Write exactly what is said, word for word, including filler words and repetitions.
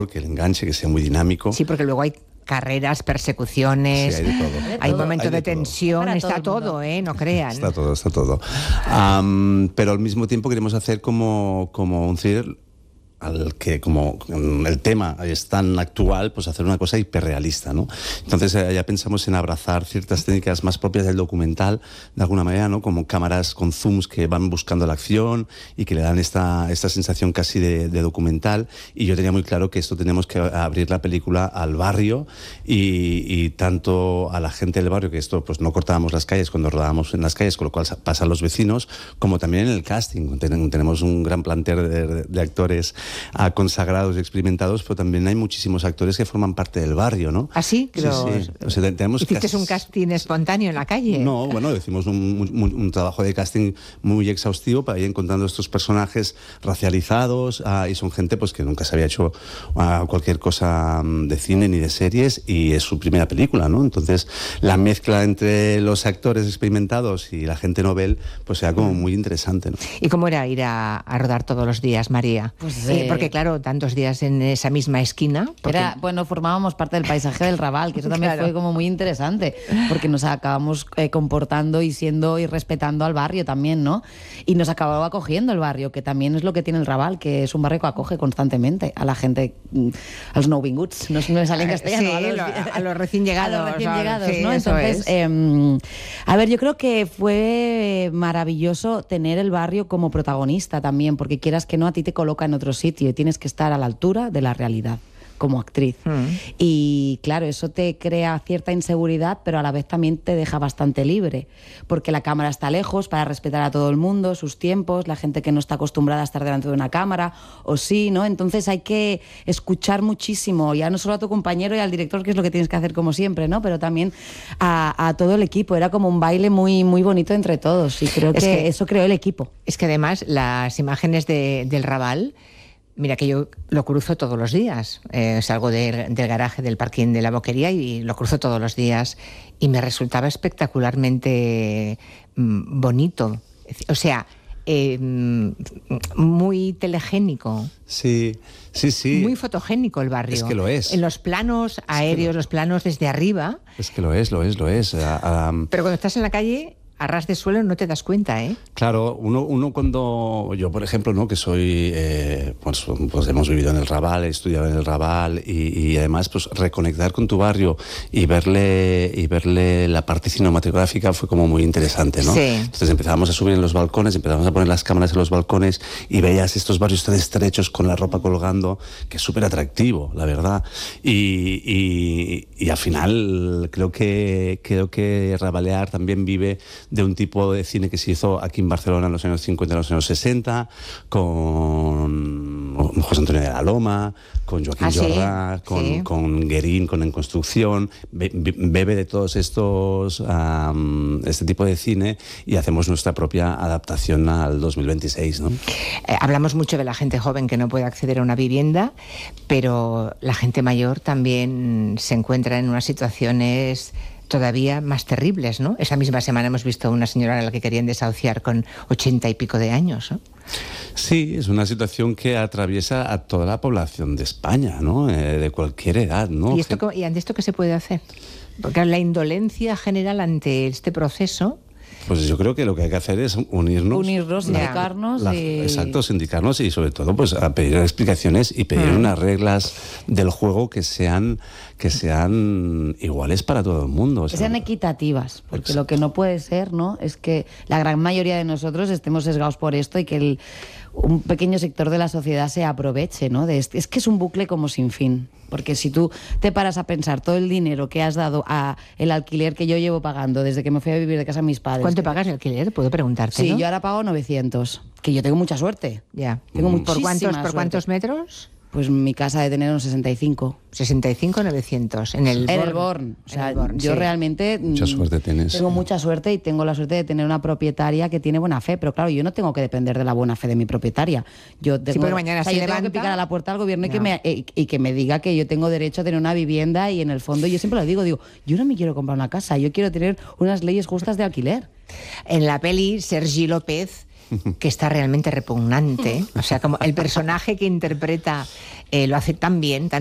que el enganche, que sea muy dinámico. Sí, porque luego hay carreras, persecuciones, sí, hay de todo. Hay momentos hay de, de tensión, todo. está todo, todo, ¿eh? No crean. Está todo, está todo. Um, pero al mismo tiempo queremos hacer como, como un thriller al que, como el tema es tan actual, pues hacer una cosa hiperrealista, ¿no? Entonces eh, ya pensamos en abrazar ciertas técnicas más propias del documental, de alguna manera, ¿no? Como cámaras con zooms que van buscando la acción y que le dan esta, esta sensación casi de, de documental. Y yo tenía muy claro que esto tenemos que abrir la película al barrio y, y tanto a la gente del barrio, que esto pues no cortábamos las calles cuando rodábamos en las calles, con lo cual pasan los vecinos, como también en el casting. Ten, tenemos un gran plantel de, de, de actores a consagrados y experimentados, pero también hay muchísimos actores que forman parte del barrio, ¿no? ¿Ah, sí? Sí, sí. O sea, tenemos ¿Hiciste cast... un casting espontáneo en la calle? No, bueno, hicimos un, un, un trabajo de casting muy exhaustivo para ir encontrando estos personajes racializados, uh, y son gente pues que nunca se había hecho uh, cualquier cosa de cine ni de series, y es su primera película, ¿no? Entonces, la mezcla entre los actores experimentados y la gente novel, pues sea como muy interesante, ¿no? ¿Y cómo era ir a, a rodar todos los días, María? Pues eh, porque claro, tantos días en esa misma esquina. Porque... Era, bueno, formábamos parte del paisaje del Raval, que eso también claro. fue como muy interesante, porque nos acabamos eh, comportando y siendo y respetando al barrio también, ¿no? Y nos acababa acogiendo el barrio, que también es lo que tiene el Raval, que es un barrio que acoge constantemente a la gente, a los nouvinguts, no me sale en castellano, sí, a, los, lo, a los recién llegados. A los recién llegados, sí, ¿no? Entonces, es. eh, a ver, yo creo que fue maravilloso tener el barrio como protagonista también, porque quieras que no, a ti te coloca en otro sitio y tienes que estar a la altura de la realidad como actriz. Mm. Y claro, eso te crea cierta inseguridad, pero a la vez también te deja bastante libre, porque la cámara está lejos para respetar a todo el mundo, sus tiempos, la gente que no está acostumbrada a estar delante de una cámara, o sí, ¿no? Entonces hay que escuchar muchísimo, ya no solo a tu compañero y al director, que es lo que tienes que hacer como siempre, ¿no? Pero también a, a todo el equipo. Era como un baile muy, muy bonito entre todos, y creo que, que eso creó el equipo. Es que además las imágenes de, del Raval, mira que yo lo cruzo todos los días, eh, salgo de, del garaje del parking de la Boquería y lo cruzo todos los días y me resultaba espectacularmente mm, bonito, o sea, eh, muy telegénico. Sí, sí, sí. Muy fotogénico el barrio. Es que lo es. En los planos aéreos, es que lo... los planos desde arriba. Es que lo es, lo es, lo es. Uh, um... Pero cuando estás en la calle, a ras de suelo, no te das cuenta, ¿eh? Claro, uno, uno cuando... Yo, por ejemplo, ¿no? que soy... Eh, pues, pues hemos vivido en el Raval, he estudiado en el Raval y, y además pues reconectar con tu barrio y verle, y verle la parte cinematográfica fue como muy interesante, ¿no? Sí. Entonces empezábamos a subir en los balcones, empezábamos a poner las cámaras en los balcones y veías estos barrios tan estrechos con la ropa colgando, que es súper atractivo, la verdad. Y, y, y al final creo que, creo que Rabalear también vive de un tipo de cine que se hizo aquí en Barcelona en los años cincuenta, en los años sesenta, con José Antonio de la Loma, con Joaquín ah, Jorrà, sí, con, sí. con Guerín, con En Construcción, be, bebe de todos estos, um, este tipo de cine y hacemos nuestra propia adaptación al dos mil veintiséis, ¿no? Eh, hablamos mucho de la gente joven que no puede acceder a una vivienda, pero la gente mayor también se encuentra en unas situaciones todavía más terribles, ¿no? Esa misma semana hemos visto a una señora a la que querían desahuciar con ochenta y pico de años, ¿no? Sí, es una situación que atraviesa a toda la población de España, ¿no? Eh, de cualquier edad, ¿no? ¿Y, esto, ¿Y ante esto qué se puede hacer? Porque la indolencia general ante este proceso... Pues yo creo que lo que hay que hacer es unirnos. Unirnos, sindicarnos. La, y... Exacto, sindicarnos y sobre todo pues a pedir explicaciones y pedir mm. unas reglas del juego que sean, que sean iguales para todo el mundo. O sea, que sean equitativas, porque pues, lo que no puede ser, ¿no? Es que la gran mayoría de nosotros estemos sesgados por esto y que el, un pequeño sector de la sociedad se aproveche, ¿no? De este. Es que es un bucle como sin fin. Porque si tú te paras a pensar todo el dinero que has dado a el alquiler que yo llevo pagando desde que me fui a vivir de casa a mis padres... ¿Cuánto pagas el alquiler? ¿Puedo preguntarte? Sí, ¿no? Yo ahora pago novecientos, que yo tengo mucha suerte. Ya. Tengo ¿Por muchísima cuántos, ¿Por suerte. cuántos metros? Pues mi casa de tener unos sesenta y cinco. sesenta y cinco, novecientos. En el En Born. el Born. O sea, el Born, yo sí. realmente... Mucha suerte tienes. Tengo mucha suerte y tengo la suerte de tener una propietaria que tiene buena fe. Pero claro, yo no tengo que depender de la buena fe de mi propietaria. Yo tengo, sí, porque mañana o sea, se yo levanta... tengo que picar a la puerta del gobierno no. y, que me, y, y que me diga que yo tengo derecho a tener una vivienda y en el fondo yo siempre lo digo, digo, yo no me quiero comprar una casa, yo quiero tener unas leyes justas de alquiler. En la peli, Sergi López que está realmente repugnante. O sea, como el personaje que interpreta eh, lo hace tan bien, tan